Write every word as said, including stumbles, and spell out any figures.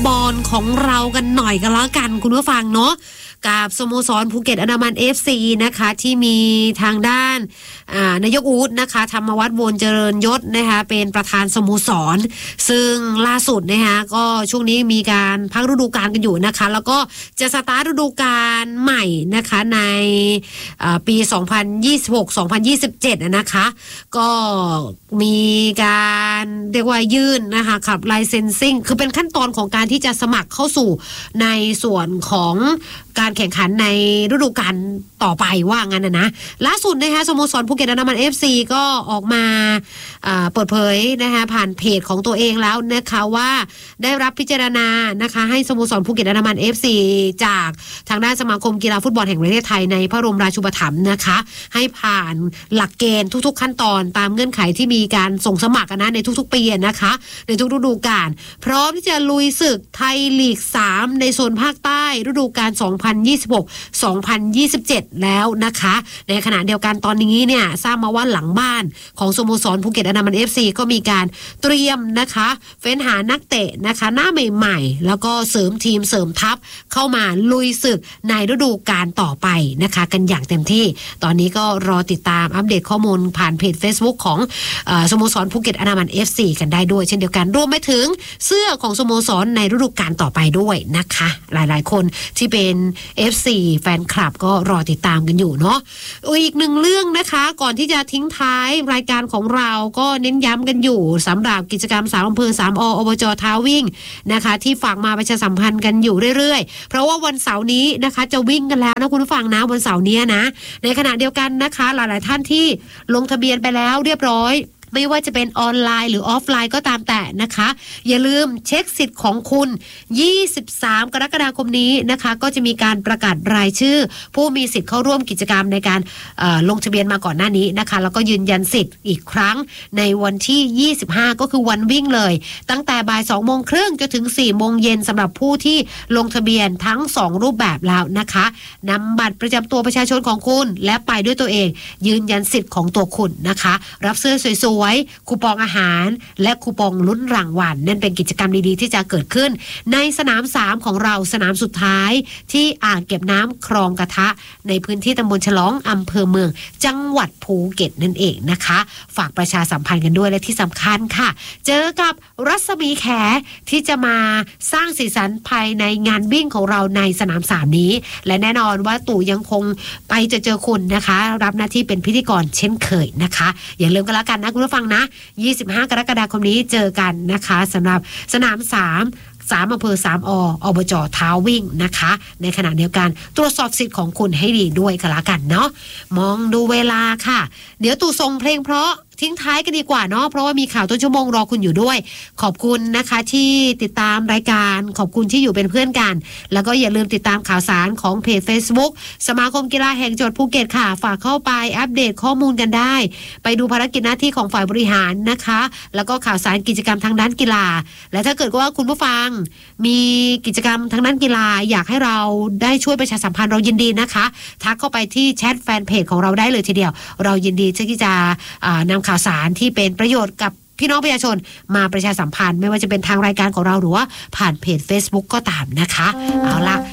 บอลของเรากันหน่อยกันแล้วกันคุณผู้ฟังเนาะกับสโมสรภูเก็ตอันดามัน เอฟ ซี นะคะที่มีทางด้านนายกอู๊ดนะคะธรรมวัฒน์ วนเจริญยศนะคะเป็นประธานสโมสรซึ่งล่าสุดนะคะก็ช่วงนี้มีการพักฤดูกาลกันอยู่นะคะแล้วก็จะสตาร์ทฤดูกาลใหม่นะคะในปี สองพันยี่สิบหก สองพันยี่สิบเจ็ด นะคะก็มีการเรียกว่ายื่นนะคะขับไลเซนซิ่งคือเป็นขั้นตอนของการที่จะสมัครเข้าสู่ในส่วนของการแข่งขันในฤดูกาลต่อไปว่างั้นนะนะล่าสุดนะคะสโมสรภูเก็ตอันดามัน เอฟ ซี ก็ออกมาเปิดเผยนะคะผ่านเพจของตัวเองแล้วนะคะว่าได้รับพิจารณานะคะให้สโมสรภูเก็ตอันดามัน เอฟ ซี จากทางด้านสมาคมกีฬาฟุตบอลแห่งประเทศไทยในพระบรมราชูปถัมภ์นะคะให้ผ่านหลักเกณฑ์ทุกๆขั้นตอนตามเงื่อนไขที่มีการส่งสมัครนะในทุกๆปีนะคะในทุกฤดูกาลพร้อมที่จะลุยศึกไทยลีกสามในโซนภาคใต้ฤดูกาลสองพันยี่สิบหก สองพันยี่สิบเจ็ดแล้วนะคะในขณะเดียวกันตอนนี้เนี่ยทราบมาว่าหลังบ้านของสโมสรภูเก็ตอันดามัน เอฟ ซี ก็มีการเตรียมนะคะเฟ้นหานักเตะนะคะหน้าใหม่ๆแล้วก็เสริมทีมเสริมทัพเข้ามาลุยศึกในฤดูกาลต่อไปนะคะกันอย่างเต็มที่ตอนนี้ก็รอติดตามอัปเดตข้อมูลผ่านเพจ Facebook ของเอ่อสโมสรภูเก็ตอันดามัน เอฟ ซี กันได้ด้วยเช่นเดียวกันรวมไปถึงเสื้อของสโมสรในฤดูกาลต่อไปด้วยนะคะหลายๆคนที่เป็น เอฟ ซี แฟนคลับก็รอติดตามกันอยู่เนาะอีกหนึ่งเรื่องนะคะก่อนที่จะทิ้งท้ายรายการของเราก็เน้นย้ำกันอยู่สำหรับกิจกรรมสามอำเภอสามออบจท้าวิ่งนะคะที่ฝากมาประชาสัมพันธ์กันอยู่เรื่อยๆเพราะว่าวันเสาร์นี้นะคะจะวิ่งกันแล้วนะคุณผู้ฟังนะวันเสาร์นี้นะในขณะเดียวกันนะคะหลายๆท่านที่ลงทะเบียนไปแล้วเรียบร้อยไม่ว่าจะเป็นออนไลน์หรือออฟไลน์ก็ตามแต่นะคะอย่าลืมเช็คสิทธิ์ของคุณยี่สิบสามกรกฎาคมนี้นะคะก็จะมีการประกาศรายชื่อผู้มีสิทธิ์เข้าร่วมกิจกรรมในการลงทะเบียนมาก่อนหน้านี้นะคะแล้วก็ยืนยันสิทธิ์อีกครั้งในวันที่ยี่สิบห้าก็คือวันวิ่งเลยตั้งแต่บ่ายสองโมงครึ่งจนถึงสี่โมงเย็นสำหรับผู้ที่ลงทะเบียนทั้งสองรูปแบบแล้วนะคะนำบัตรประจำตัวประชาชนของคุณและไปด้วยตัวเองยืนยันสิทธิ์ของตัวคุณนะคะรับเสื้อสวยคูปองอาหารและคูปองลุ้นรางวัลนั่นเป็นกิจกรรมดีๆที่จะเกิดขึ้นในสนามสามของเราสนามสุดท้ายที่อ่างเก็บน้ำคลองกระทะในพื้นที่ตำบลฉลองอำเภอเมืองจังหวัดภูเก็ตนั่นเองนะคะฝากประชาสัมพันธ์กันด้วยและที่สำคัญค่ะเจอกับรัศมีแขที่จะมาสร้างสีสันภายในงานวิ่งของเราในสนามสามนี้และแน่นอนว่าตู่ยังคงไปจะเจอคุณนะคะรับหน้าที่เป็นพิธีกรเช่นเคยนะคะอย่าลืมกันละกันนะคุณผู้ฟังนะยี่สิบห้ากรกฎาคมนี้เจอกันนะคะสำหรับสนามสามสามอำเภอสามออบจท้าวิ่งนะคะในขณะเดียวกันตรวจสอบสิทธิ์ของคุณให้ดีด้วยกันละกันเนาะมองดูเวลาค่ะเดี๋ยวตู่ส่งเพลงเพราะทิ้งท้ายกันดีกว่าเนาะเพราะว่ามีข่าวต้นชั่วโมงรอคุณอยู่ด้วยขอบคุณนะคะที่ติดตามรายการขอบคุณที่อยู่เป็นเพื่อนกันแล้วก็อย่าลืมติดตามข่าวสารของเพจ Facebook สมาคมกีฬาแห่งจังหวัดภูเก็ตค่ะฝากเข้าไปอัปเดตข้อมูลกันได้ไปดูภารกิจหน้าที่ของฝ่ายบริหารนะคะแล้วก็ข่าวสารกิจกรรมทางด้านกีฬาและถ้าเกิดว่าคุณผู้ฟังมีกิจกรรมทางด้านกีฬาอยากให้เราได้ช่วยประชาสัมพันธ์เรายินดีนะคะทักเข้าไปที่แชทแฟนเพจของเราได้เลยทีเดียวเรายินดีที่จะนำข่าวสารที่เป็นประโยชน์กับพี่น้องประชาชนมาประชาสัมพันธ์ไม่ว่าจะเป็นทางรายการของเราหรือว่าผ่านเพจ Facebook ก็ตามนะคะเอาล่ะ